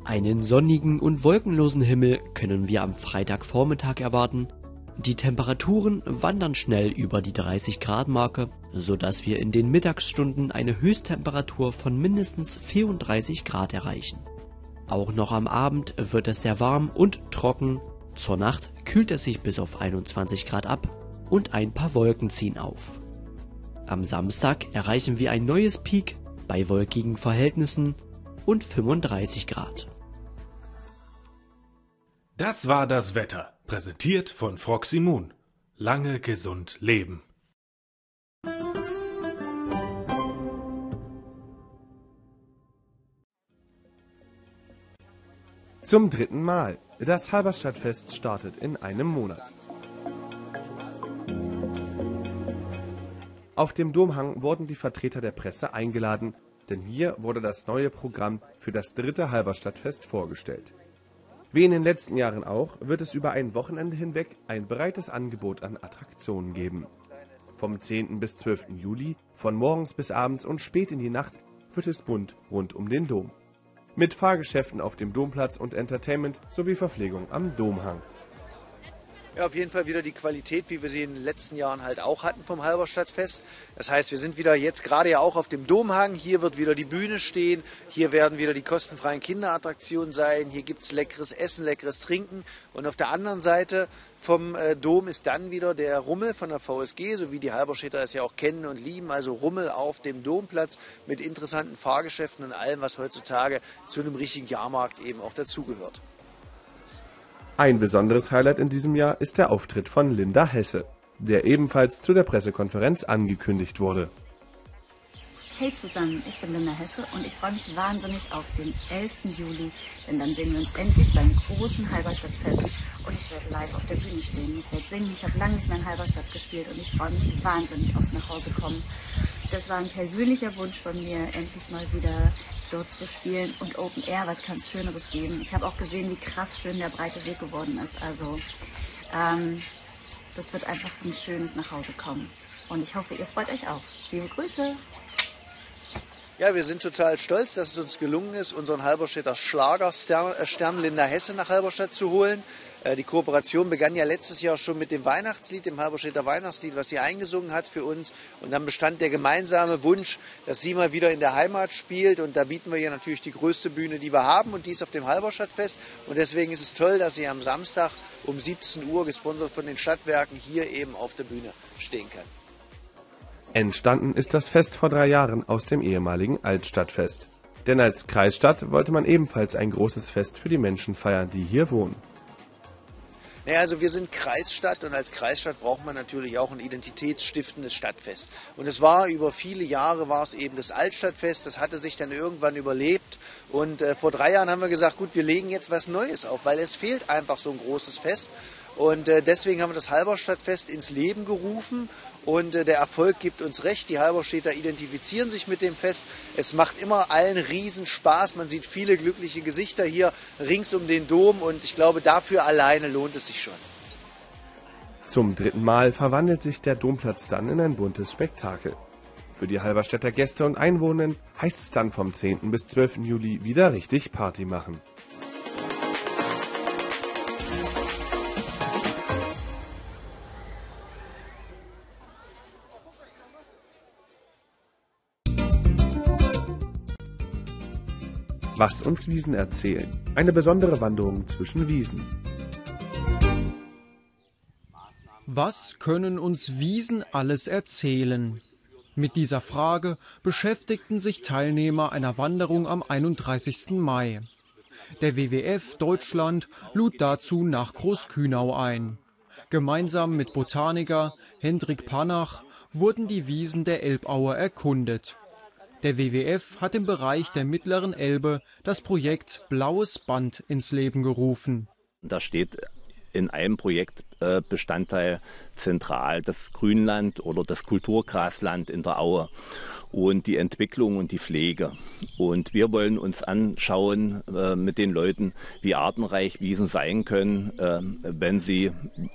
Einen sonnigen und wolkenlosen Himmel können wir am Freitagvormittag erwarten. Die Temperaturen wandern schnell über die 30-Grad-Marke, sodass wir in den Mittagsstunden eine Höchsttemperatur von mindestens 34 Grad erreichen. Auch noch am Abend wird es sehr warm und trocken. Zur Nacht kühlt es sich bis auf 21 Grad ab und ein paar Wolken ziehen auf. Am Samstag erreichen wir ein neues Peak bei wolkigen Verhältnissen und 35 Grad. Das war das Wetter, präsentiert von Froxy Moon. Lange gesund leben. Zum 3. Mal. Das Halberstadtfest startet in einem Monat. Auf dem Domhang wurden die Vertreter der Presse eingeladen, denn hier wurde das neue Programm für das 3. Halberstadtfest vorgestellt. Wie in den letzten Jahren auch, wird es über ein Wochenende hinweg ein breites Angebot an Attraktionen geben. Vom 10. bis 12. Juli, von morgens bis abends und spät in die Nacht, wird es bunt rund um den Dom. Mit Fahrgeschäften auf dem Domplatz und Entertainment sowie Verpflegung am Domhang. Ja, auf jeden Fall wieder die Qualität, wie wir sie in den letzten Jahren halt auch hatten vom Halberstadtfest. Das heißt, wir sind wieder jetzt gerade ja auch auf dem Domhang. Hier wird wieder die Bühne stehen. Hier werden wieder die kostenfreien Kinderattraktionen sein. Hier gibt es leckeres Essen, leckeres Trinken. Und auf der anderen Seite vom Dom ist dann wieder der Rummel von der VSG, so wie die Halberstädter es ja auch kennen und lieben. Also Rummel auf dem Domplatz mit interessanten Fahrgeschäften und allem, was heutzutage zu einem richtigen Jahrmarkt eben auch dazugehört. Ein besonderes Highlight in diesem Jahr ist der Auftritt von Linda Hesse, der ebenfalls zu der Pressekonferenz angekündigt wurde. Hey zusammen, ich bin Linda Hesse und ich freue mich wahnsinnig auf den 11. Juli, denn dann sehen wir uns endlich beim großen Halberstadtfest und ich werde live auf der Bühne stehen. Ich werde singen, ich habe lange nicht mehr in Halberstadt gespielt und ich freue mich wahnsinnig aufs Nachhausekommen. Das war ein persönlicher Wunsch von mir, endlich mal wieder dort zu spielen und Open Air, was kann es Schöneres geben. Ich habe auch gesehen, wie krass schön der breite Weg geworden ist. Also das wird einfach ein schönes Nachhausekommen. Und ich hoffe, ihr freut euch auch. Liebe Grüße! Ja, wir sind total stolz, dass es uns gelungen ist, unseren Halberstädter Schlagerstern Linda Hesse nach Halberstadt zu holen. Die Kooperation begann ja letztes Jahr schon mit dem Weihnachtslied, dem Halberstädter Weihnachtslied, was sie eingesungen hat für uns. Und dann bestand der gemeinsame Wunsch, dass sie mal wieder in der Heimat spielt. Und da bieten wir ihr natürlich die größte Bühne, die wir haben. Und die ist auf dem Halberstadtfest. Und deswegen ist es toll, dass sie am Samstag um 17 Uhr, gesponsert von den Stadtwerken, hier eben auf der Bühne stehen kann. Entstanden ist das Fest vor 3 Jahren aus dem ehemaligen Altstadtfest. Denn als Kreisstadt wollte man ebenfalls ein großes Fest für die Menschen feiern, die hier wohnen. Naja, also wir sind Kreisstadt und als Kreisstadt braucht man natürlich auch ein identitätsstiftendes Stadtfest. Und es war über viele Jahre war es eben das Altstadtfest, das hatte sich dann irgendwann überlebt. Und vor 3 Jahren haben wir gesagt, gut, wir legen jetzt was Neues auf, weil es fehlt einfach so ein großes Fest. Und deswegen haben wir das Halberstadtfest ins Leben gerufen und der Erfolg gibt uns recht. Die Halberstädter identifizieren sich mit dem Fest. Es macht immer allen riesen Spaß. Man sieht viele glückliche Gesichter hier rings um den Dom und ich glaube, dafür alleine lohnt es sich schon. Zum 3. Mal verwandelt sich der Domplatz dann in ein buntes Spektakel. Für die Halberstädter Gäste und Einwohner heißt es dann vom 10. bis 12. Juli wieder richtig Party machen. Was uns Wiesen erzählen. Eine besondere Wanderung zwischen Wiesen. Was können uns Wiesen alles erzählen? Mit dieser Frage beschäftigten sich Teilnehmer einer Wanderung am 31. Mai. Der WWF Deutschland lud dazu nach Großkühnau ein. Gemeinsam mit Botaniker Hendrik Panach wurden die Wiesen der Elbaue erkundet. Der WWF hat im Bereich der Mittleren Elbe das Projekt Blaues Band ins Leben gerufen. Da steht in einem Projektbestandteil zentral das Grünland oder das Kulturgrasland in der Aue und die Entwicklung und die Pflege. Und wir wollen uns anschauen mit den Leuten, wie artenreich Wiesen sein können, wenn sie